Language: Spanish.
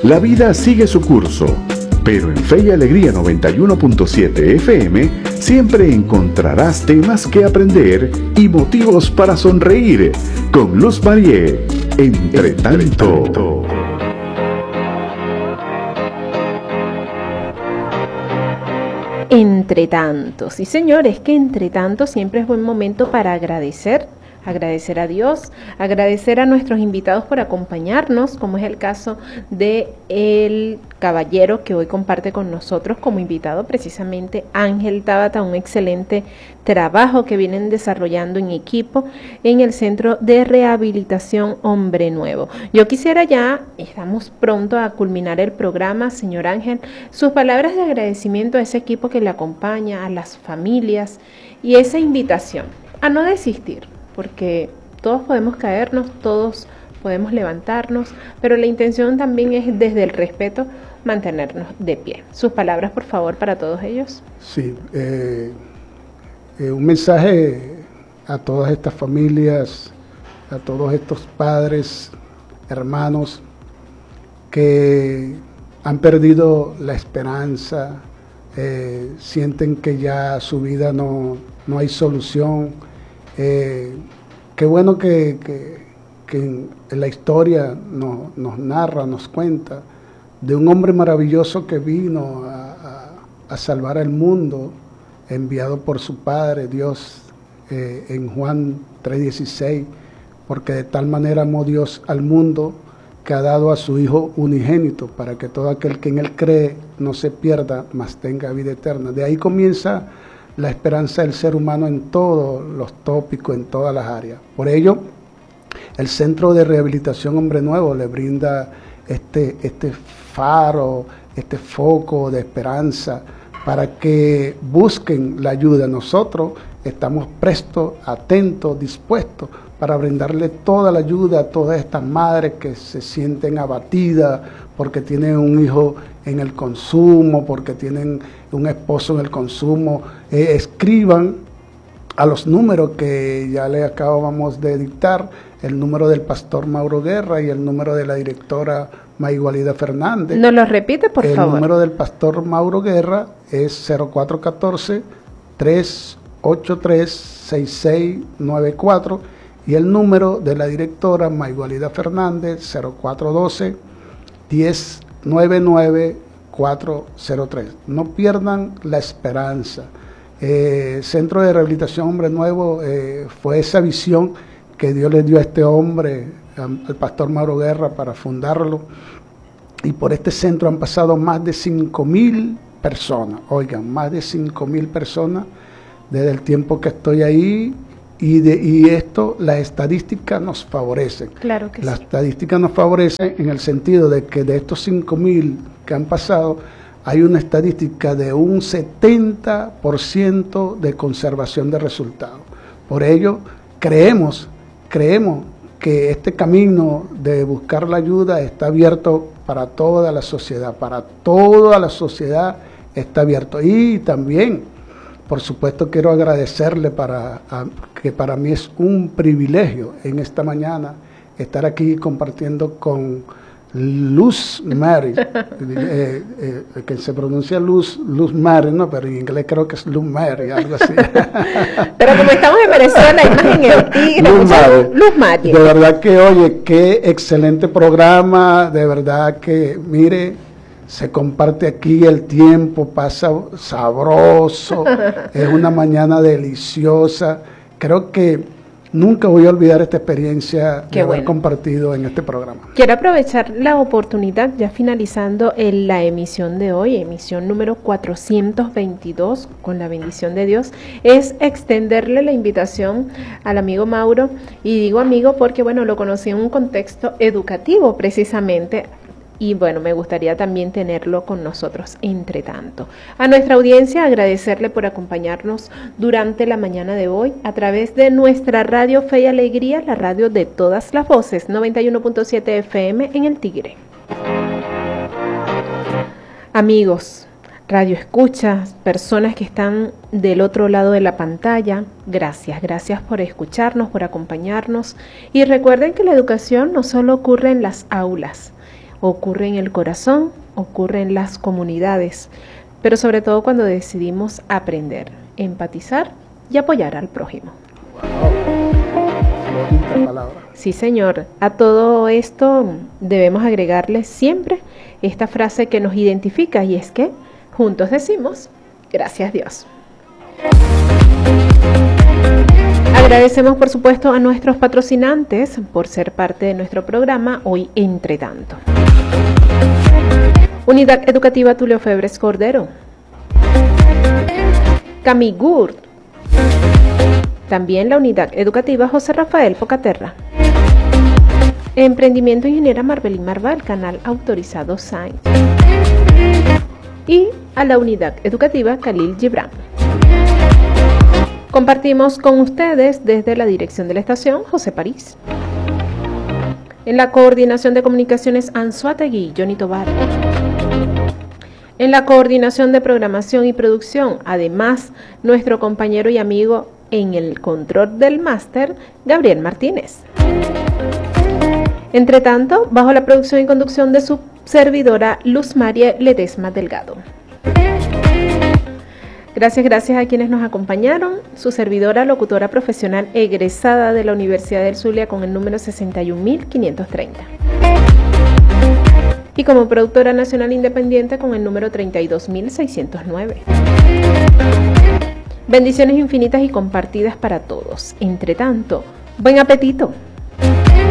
La vida sigue su curso, pero en Fe y Alegría 91.7 FM siempre encontrarás temas que aprender y motivos para sonreír con Luz Marié. Entre tanto. Entre tanto, sí señores, que entre tanto siempre es buen momento para agradecer a Dios, agradecer a nuestros invitados por acompañarnos, como es el caso de el caballero que hoy comparte con nosotros como invitado, precisamente Ángel Tabata, un excelente trabajo que vienen desarrollando en equipo en el Centro de Rehabilitación Hombre Nuevo. Yo quisiera ya, estamos pronto a culminar el programa, señor Ángel, sus palabras de agradecimiento a ese equipo que le acompaña, a las familias y esa invitación a no desistir, porque todos podemos caernos, todos podemos levantarnos, pero la intención también es desde el respeto mantenernos de pie. Sus palabras, por favor, para todos ellos. Sí, un mensaje a todas estas familias, a todos estos padres, hermanos, que han perdido la esperanza, sienten que ya su vida no hay solución. Qué bueno que en la historia nos narra, nos cuenta de un hombre maravilloso que vino a salvar al mundo, enviado por su Padre Dios, en Juan 3:16, porque de tal manera amó Dios al mundo que ha dado a su Hijo unigénito, para que todo aquel que en Él cree no se pierda, mas tenga vida eterna. De ahí comienza la esperanza del ser humano en todos los tópicos, en todas las áreas. Por ello, el Centro de Rehabilitación Hombre Nuevo le brinda este faro, este foco de esperanza para que busquen la ayuda. Nosotros estamos prestos, atentos, dispuestos para brindarle toda la ayuda a todas estas madres que se sienten abatidas porque tienen un hijo en el consumo, porque tienen un esposo en el consumo. Escriban a los números que ya les acabamos de dictar, el número del pastor Mauro Guerra y el número de la directora Maigualida Fernández. ¿Nos lo repite, por favor? El número del pastor Mauro Guerra es 0414-383-6694 y el número de la directora Maigualida Fernández 0412-1099-403. No pierdan la esperanza. Centro de Rehabilitación Hombre Nuevo fue esa visión que Dios le dio a este hombre, al pastor Mauro Guerra, para fundarlo. Y por este centro han pasado más de 5.000 personas. Oigan, más de 5.000 personas desde el tiempo que estoy ahí. Y esto, las estadísticas nos favorecen. Claro que sí. Las estadísticas nos favorecen en el sentido de que de estos 5.000 que han pasado, hay una estadística de un 70% de conservación de resultados. Por ello, creemos que este camino de buscar la ayuda está abierto para toda la sociedad, está abierto. Y también, por supuesto, quiero agradecerle que para mí es un privilegio en esta mañana estar aquí compartiendo con Luz Mary, que se pronuncia Luz Mary, ¿no? Pero en inglés creo que es Luz Mary, algo así. Pero como estamos en Venezuela, imagen el tigre, Luz Mary. De verdad que, oye, qué excelente programa, de verdad que, mire, se comparte aquí, el tiempo pasa sabroso, es una mañana deliciosa. Creo que nunca voy a olvidar esta experiencia de haber compartido en este programa. Quiero aprovechar la oportunidad, ya finalizando la emisión de hoy, emisión número 422, con la bendición de Dios, es extenderle la invitación al amigo Mauro, y digo amigo porque, bueno, lo conocí en un contexto educativo precisamente, y bueno, me gustaría también tenerlo con nosotros entre tanto. A nuestra audiencia, agradecerle por acompañarnos durante la mañana de hoy a través de nuestra radio Fe y Alegría, la radio de todas las voces, 91.7 FM en el Tigre. Amigos, radio escuchas, personas que están del otro lado de la pantalla, gracias por escucharnos, por acompañarnos, y recuerden que la educación no solo ocurre en las aulas. ocurre en el corazón, ocurre en las comunidades, pero sobre todo cuando decidimos aprender, empatizar y apoyar al prójimo. Bonita palabra. Sí, señor. A todo esto debemos agregarle siempre esta frase que nos identifica, y es que juntos decimos, gracias Dios. Agradecemos, por supuesto, a nuestros patrocinantes por ser parte de nuestro programa Hoy Entre Tanto. Unidad Educativa Tulio Febres Cordero. Camigurd. También la Unidad Educativa José Rafael Focaterra. Emprendimiento Ingeniera Marbelín Marval, canal autorizado Sainz. Y a la Unidad Educativa Khalil Gibran. Compartimos con ustedes desde la dirección de la estación José París. En la coordinación de comunicaciones Anzuategui, Johnny Tobar. En la coordinación de programación y producción, además, nuestro compañero y amigo en el control del máster, Gabriel Martínez. Entre tanto, bajo la producción y conducción de su servidora Luz María Ledesma Delgado. Gracias a quienes nos acompañaron, su servidora, locutora profesional egresada de la Universidad del Zulia con el número 61530. Y como productora nacional independiente con el número 32609. Bendiciones infinitas y compartidas para todos. Entre tanto, buen apetito.